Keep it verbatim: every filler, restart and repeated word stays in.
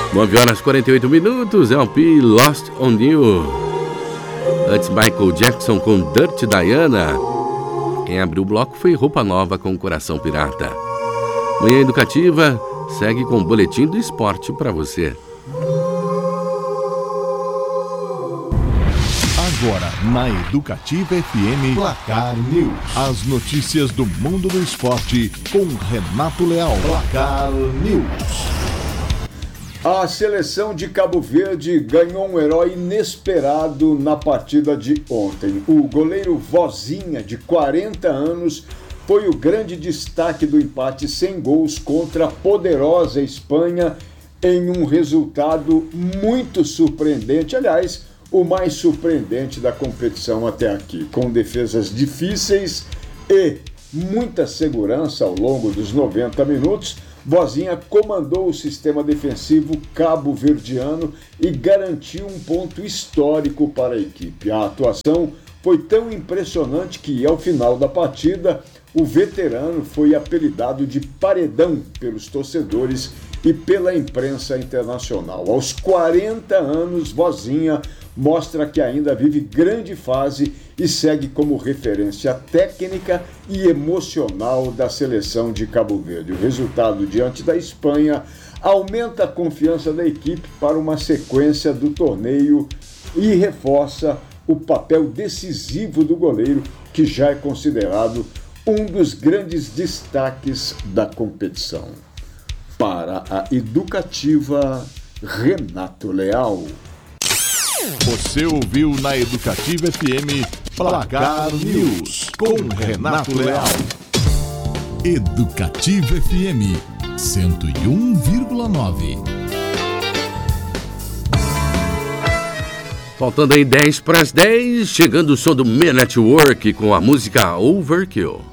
nove horas e quarenta e oito minutos, L P Lost on You. Antes, Michael Jackson com Dirty Diana. Quem abriu o bloco foi Roupa Nova com Coração Pirata. Manhã Educativa segue com o boletim do esporte para você. Agora, na Educativa F M, Placar News. As notícias do mundo do esporte com Renato Leal. Placar News. A seleção de Cabo Verde ganhou um herói inesperado na partida de ontem. O goleiro Vozinha, de quarenta anos, foi o grande destaque do empate sem gols contra a poderosa Espanha em um resultado muito surpreendente. Aliás, o mais surpreendente da competição até aqui, com defesas difíceis e muita segurança ao longo dos noventa minutos. Vozinha comandou o sistema defensivo cabo-verdiano e garantiu um ponto histórico para a equipe. A atuação foi tão impressionante que, ao final da partida, o veterano foi apelidado de Paredão pelos torcedores e pela imprensa internacional. Aos quarenta anos, Vozinha mostra que ainda vive grande fase e segue como referência técnica e emocional da seleção de Cabo Verde. O resultado diante da Espanha aumenta a confiança da equipe para uma sequência do torneio e reforça o papel decisivo do goleiro, que já é considerado um dos grandes destaques da competição. Para a Educativa, Renato Leal. Você ouviu na Educativa F M Placar News com Renato Leal. Educativa F M cento e um vírgula nove. Faltando aí dez para as dez, chegando o som do Men Network com a música Overkill.